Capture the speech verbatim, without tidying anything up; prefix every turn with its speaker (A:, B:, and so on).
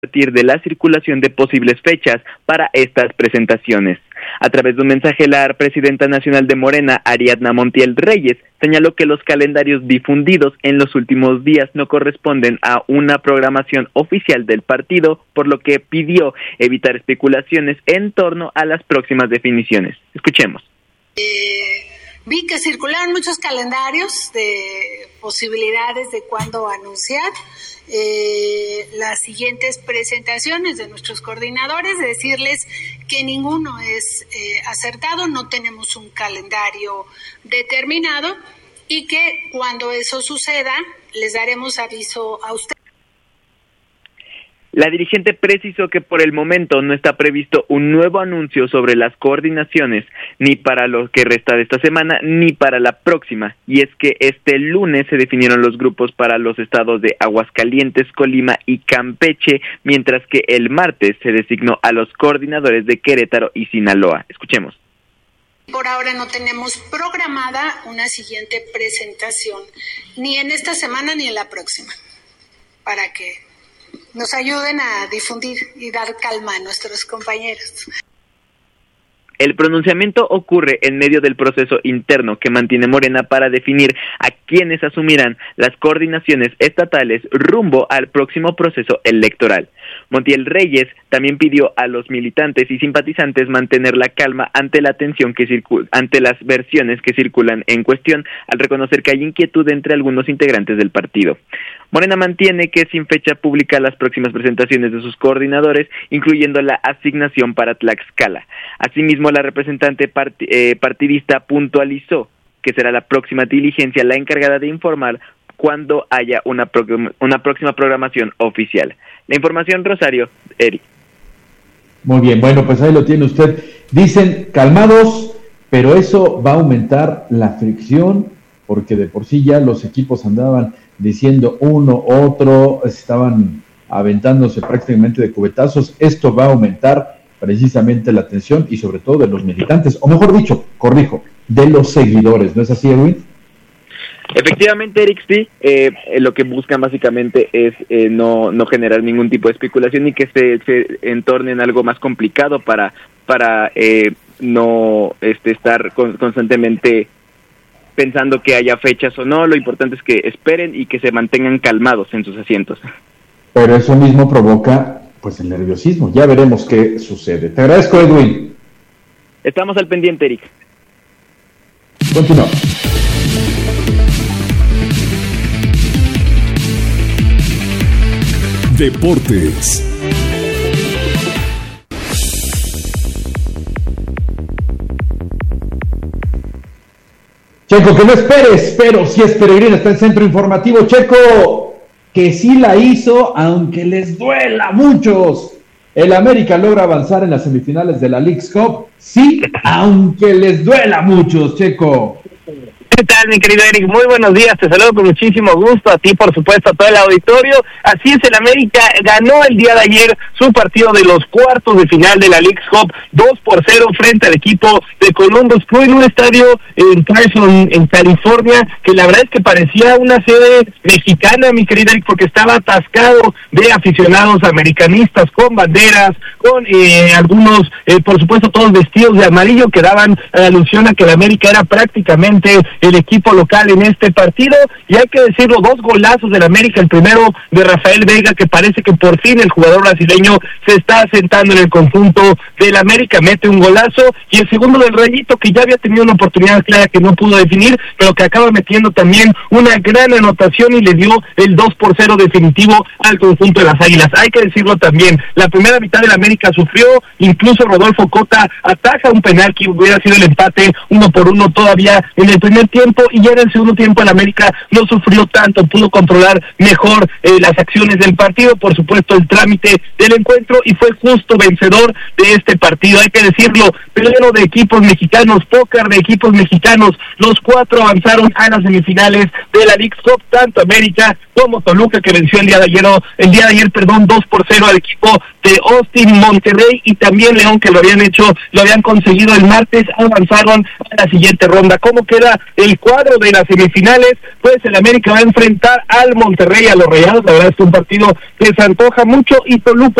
A: a partir de la circulación de posibles fechas para estas presentaciones. A través de un mensaje, la presidenta nacional de Morena, Ariadna Montiel Reyes, señaló que los calendarios difundidos en los últimos días no corresponden a una programación oficial del partido, por lo que pidió evitar especulaciones en torno a las próximas definiciones. Escuchemos.
B: Eh, vi que circularon muchos calendarios de posibilidades de cuándo anunciar eh, las siguientes presentaciones de nuestros coordinadores, decirles que ninguno es eh, acertado, no tenemos un calendario determinado y que cuando eso suceda les daremos aviso a ustedes.
A: La dirigente precisó que por el momento no está previsto un nuevo anuncio sobre las coordinaciones, ni para lo que resta de esta semana, ni para la próxima, y es que este lunes se definieron los grupos para los estados de Aguascalientes, Colima y Campeche, mientras que el martes se designó a los coordinadores de Querétaro y Sinaloa. Escuchemos.
B: Por ahora no tenemos programada una siguiente presentación, ni en esta semana ni en la próxima, para que nos ayuden a difundir y dar calma a nuestros compañeros.
A: El pronunciamiento ocurre en medio del proceso interno que mantiene Morena para definir a quienes asumirán las coordinaciones estatales rumbo al próximo proceso electoral. Montiel Reyes también pidió a los militantes y simpatizantes mantener la calma ante la tensión que circula, ante las versiones que circulan en cuestión, al reconocer que hay inquietud entre algunos integrantes del partido. Morena mantiene que sin fecha pública las próximas presentaciones de sus coordinadores, incluyendo la asignación para Tlaxcala. Asimismo, la representante part- eh, partidista puntualizó que será la próxima diligencia la encargada de informar cuando haya una, pro- una próxima programación oficial. La información, Rosario, Eric.
C: Muy bien, bueno, pues ahí lo tiene usted. Dicen calmados, pero eso va a aumentar la fricción, porque de por sí ya los equipos andaban diciendo uno, otro, estaban aventándose prácticamente de cubetazos. Esto va a aumentar precisamente la tensión y sobre todo de los militantes, o mejor dicho, corrijo, de los seguidores, ¿no es así, Edwin?
A: Efectivamente, Eric, sí, eh, lo que buscan básicamente es eh, no no generar ningún tipo de especulación y que se, se entorne en algo más complicado para para eh, no este estar con, constantemente pensando que haya fechas o no. Lo importante es que esperen y que se mantengan calmados en sus asientos.
C: Pero eso mismo provoca pues el nerviosismo. Ya veremos qué sucede. Te agradezco, Edwin.
A: Estamos al pendiente, Eric.
C: Continuamos.
D: Deportes.
C: Checo, que no esperes, pero si es peregrina, está en Centro Informativo. Checo, que sí la hizo, aunque les duela a muchos. El América logra avanzar en las semifinales de la Leagues Cup, sí, aunque les duela a muchos, Checo.
E: ¿Qué tal, mi querido Eric? Muy buenos días, te saludo con muchísimo gusto, a ti, por supuesto, a todo el auditorio. Así es, el América ganó el día de ayer su partido de los cuartos de final de la Leagues Cup, dos por cero frente al equipo de Columbus Crew en un estadio en Carson, en California, que la verdad es que parecía una sede mexicana, mi querido Eric, porque estaba atascado de aficionados americanistas con banderas, con eh, algunos, eh, por supuesto, todos vestidos de amarillo, que daban eh, alusión a que el América era prácticamente el equipo local en este partido, y hay que decirlo, dos golazos del América, el primero de Rafael Vega, que parece que por fin el jugador brasileño se está asentando en el conjunto del América, mete un golazo, y el segundo del Rayito, que ya había tenido una oportunidad clara que no pudo definir, pero que acaba metiendo también una gran anotación y le dio el dos por cero definitivo al conjunto de las Águilas. Hay que decirlo también, la primera mitad del América sufrió, incluso Rodolfo Cota ataja un penal que hubiera sido el empate uno por uno todavía en el primer tiempo, y ya en el segundo tiempo el América no sufrió tanto, pudo controlar mejor eh, las acciones del partido, por supuesto el trámite del encuentro, y fue justo vencedor de este partido. Hay que decirlo, peleo de equipos mexicanos, póker de equipos mexicanos, los cuatro avanzaron a las semifinales de la Leagues Cup, tanto América como Toluca, que venció el día de ayer, el día de ayer, perdón, dos por cero al equipo de Austin, Monterrey y también León, que lo habían hecho, lo habían conseguido el martes, avanzaron a la siguiente ronda. ¿Cómo queda el cuadro de las semifinales? Pues el América va a enfrentar al Monterrey, a los Rayados. La verdad es que un partido que se antoja mucho, y Toluca